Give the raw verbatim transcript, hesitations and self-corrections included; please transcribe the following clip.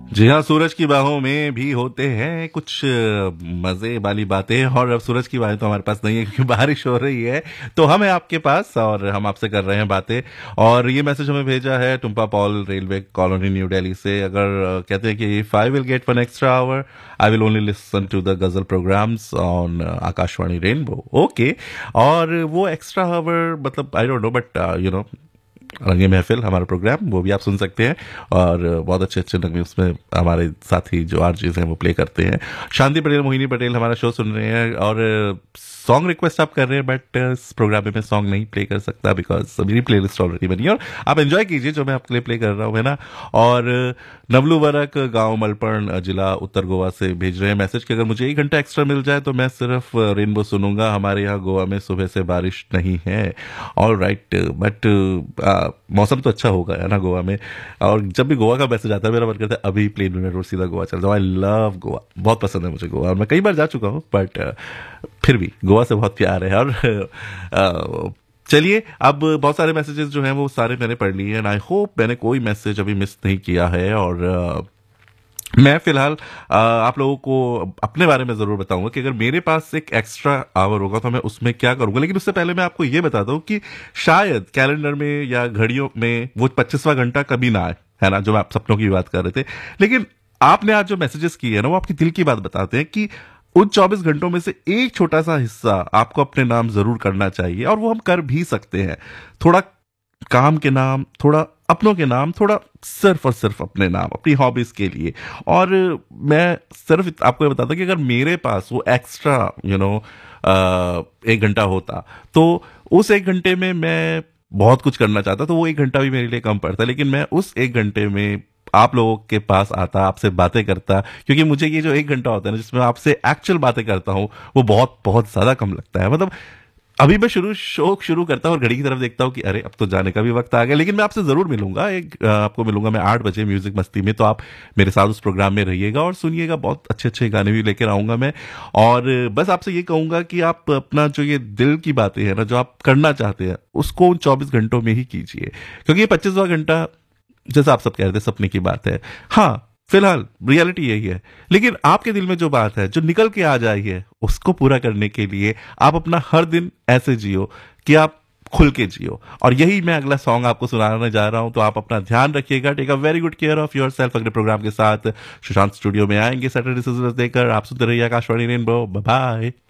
जी हाँ, सूरज की बाहों में भी होते हैं कुछ मजे वाली बातें। और अब सूरज की बातें तो हमारे पास नहीं है क्योंकि बारिश हो रही है, तो हम है आपके पास और हम आपसे कर रहे हैं बातें। और ये मैसेज हमें भेजा है Tumpa Paul, railway colony, new Delhi से। अगर अ, कहते हैं कि if I will get one extra our I will only listen to the गजल programmes on Akashvani rainbow. Okay, और वो एक्स्ट्रा आवर मतलब I don't know, but you know रंगे महफिल हमारा प्रोग्राम वो भी आप सुन सकते हैं। और बहुत अच्छे अच्छे नगमे उसमें हमारे साथी जो आरजेस हैं वो प्ले करते हैं। शांति पटेल, मोहिनी पटेल हमारा शो सुन रहे हैं और सॉन्ग रिक्वेस्ट आप कर रहे हैं, बट इस प्रोग्राम में मैं सॉन्ग नहीं प्ले कर सकता बिकॉज मेरी प्ले लिस्ट ऑलरेडी बनी है। और आप एंजॉय कीजिए जो मैं आपके लिए प्ले कर रहा हूँ, है ना। और नवलू वरक, गांव मलपण, जिला उत्तर गोवा से भेज रहे हैं मैसेज कि अगर मुझे एक घंटा एक्स्ट्रा मिल जाए तो मैं सिर्फ रेनबो सुनूंगा, हमारे यहाँ गोवा में सुबह से बारिश नहीं है। ऑल राइट, बट मौसम तो अच्छा होगा, है ना, गोवा में। और जब भी गोवा का मैसेज आता है मेरा मन करता है अभी प्लेन में रोड सीधा गोवा चल जाओ। आई लव गोवा, बहुत पसंद है मुझे गोवा और मैं कई बार जा चुका हूँ, बट फिर भी गोवा से बहुत प्यार है। और अ, चलिए, अब बहुत सारे मैसेजेस जो हैं वो सारे मैंने पढ़ लिए हैं। आई होप मैंने कोई मैसेज अभी मिस नहीं किया है। और अ, मैं फिलहाल अ, आप लोगों को अपने बारे में जरूर बताऊंगा कि अगर मेरे पास एक एक्स्ट्रा आवर होगा तो मैं उसमें क्या करूंगा। लेकिन उससे पहले मैं आपको ये बताता हूँ कि शायद कैलेंडर में या घड़ियों में वो पच्चीसवां घंटा कभी ना आए, है ना, जो आप सपनों की बात कर रहे थे। लेकिन आपने आज जो मैसेजेस किए हैं ना वो आपके दिल की बात बताते हैं कि उन चौबीस घंटों में से एक छोटा सा हिस्सा आपको अपने नाम जरूर करना चाहिए, और वो हम कर भी सकते हैं। थोड़ा काम के नाम, थोड़ा अपनों के नाम, थोड़ा सिर्फ और सिर्फ अपने नाम, अपनी हॉबीज के लिए। और मैं सिर्फ आपको ये बताता कि अगर मेरे पास वो एक्स्ट्रा यू नो एक घंटा होता तो उस एक घंटे में मैं बहुत कुछ करना चाहता, तो वो एक घंटा भी मेरे लिए कम पड़ता। लेकिन मैं उस एक घंटे में आप लोगों के पास आता, आपसे बातें करता, क्योंकि मुझे ये जो एक घंटा होता है ना जिसमें आपसे एक्चुअल बातें करता हूँ वो बहुत बहुत ज्यादा कम लगता है। मतलब अभी मैं शुरू शो शुरू करता हूँ और घड़ी की तरफ देखता हूँ कि अरे अब तो जाने का भी वक्त आ गया। लेकिन मैं आपसे जरूर मिलूंगा, एक अ, आपको मिलूंगा मैं आठ बजे म्यूजिक मस्ती में। तो आप मेरे साथ उस प्रोग्राम में रहिएगा और सुनिएगा, बहुत अच्छे अच्छे गाने भी लेकर आऊंगा मैं। और बस आपसे ये कहूंगा कि आप अपना जो ये दिल की बातें हैं ना, जो आप करना चाहते हैं, उसको उन चौबीस घंटों में ही कीजिए, क्योंकि ये पच्चीसवां घंटा जैसा आप सब कह रहे थे सपने की बात है। हाँ, फिलहाल रियलिटी यही है। लेकिन आपके दिल में जो बात है जो निकल के आ जाई है, उसको पूरा करने के लिए आप अपना हर दिन ऐसे जियो कि आप खुल के जियो। और यही मैं अगला सॉन्ग आपको सुनाने जा रहा हूं। तो आप अपना ध्यान रखिएगा, take a very good care of your self. अगले प्रोग्राम के साथ सुशांत स्टूडियो में आएंगे सैटरडे से देकर। आप सुनते रहिए आकाशवाणी रेनबो। Bye bye.